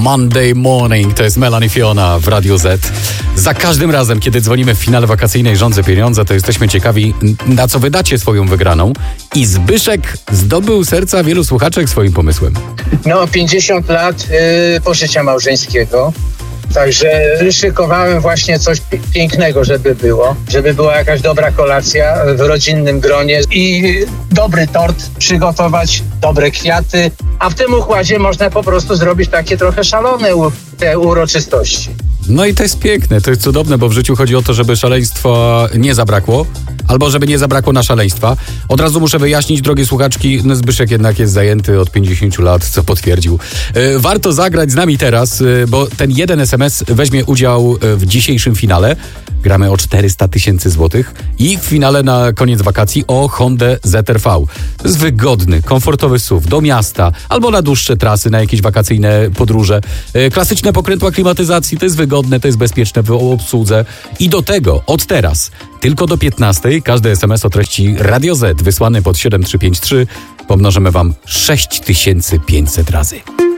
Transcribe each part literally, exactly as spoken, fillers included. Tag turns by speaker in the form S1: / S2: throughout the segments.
S1: Monday Morning, to jest Melanie Fiona w Radiu Z. Za każdym razem, kiedy dzwonimy w finale wakacyjnej Rządzę Pieniądze, to jesteśmy ciekawi, na co wydacie swoją wygraną. I Zbyszek zdobył serca wielu słuchaczek swoim pomysłem.
S2: No, pięćdziesiąt lat yy, pożycia małżeńskiego. Także szykowałem właśnie coś pięknego, żeby było. Żeby była jakaś dobra kolacja w rodzinnym gronie i dobry tort przygotować, dobre kwiaty. A w tym układzie można po prostu zrobić takie trochę szalone u, te uroczystości.
S1: No i to jest piękne, to jest cudowne, bo w życiu chodzi o to, żeby szaleństwa nie zabrakło, albo żeby nie zabrakło na szaleństwa. Od razu muszę wyjaśnić, drogie słuchaczki, no Zbyszek jednak jest zajęty od pięćdziesięciu lat, co potwierdził. Yy, warto zagrać z nami teraz, yy, bo ten jeden es em es weźmie udział w dzisiejszym finale. Gramy o czterysta tysięcy złotych i w finale na koniec wakacji o Hondę zet er vé. To jest wygodny, komfortowy S U V do miasta albo na dłuższe trasy, na jakieś wakacyjne podróże. Yy, klasyczne pokrętła klimatyzacji, to jest wygodne, to jest bezpieczne w obsłudze. I do tego od teraz, tylko do piętnastej, każdy es em es o treści Radio Z wysłany pod siedem trzy pięć trzy pomnożymy wam sześć tysięcy pięćset razy.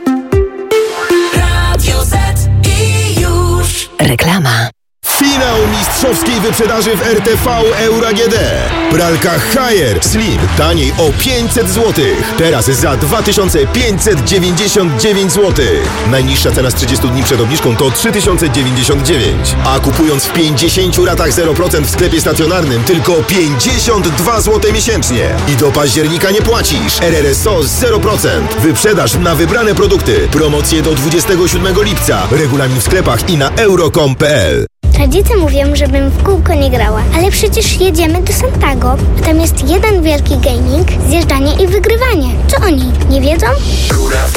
S3: Radio Z i już reklama.
S4: Finał mistrzowskiej wyprzedaży w er te vé Euro A G D. Pralka Haier Slim taniej o pięćset złotych. Teraz za dwa tysiące pięćset dziewięćdziesiąt dziewięć złotych. Najniższa cena z trzydziestu dni przed obniżką to trzy tysiące dziewięćdziesiąt dziewięć. A kupując w pięćdziesięciu ratach zero procent w sklepie stacjonarnym tylko pięćdziesiąt dwa złote miesięcznie. I do października nie płacisz. er er es o zero procent. Wyprzedaż na wybrane produkty. Promocje do dwudziestego siódmego lipca. Regulamin w sklepach i na euro kropka com kropka pe el.
S5: Rodzice mówią, żebym w kółko nie grała, ale przecież jedziemy do Santago. Tam jest jeden wielki gaming, zjeżdżanie i wygrywanie. Czy oni nie wiedzą?